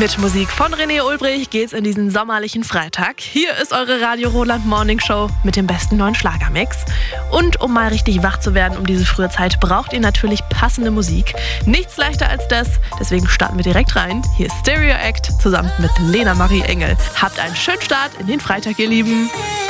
Mit Musik von René Ulbrich geht's in diesen sommerlichen Freitag. Hier ist eure Radio Roland Morning Show mit dem besten neuen Schlagermix. Und um mal richtig wach zu werden um diese frühe Zeit, braucht ihr natürlich passende Musik. Nichts leichter als das, deswegen starten wir direkt rein. Hier ist Stereo Act zusammen mit Lena Marie Engel. Habt einen schönen Start in den Freitag, ihr Lieben.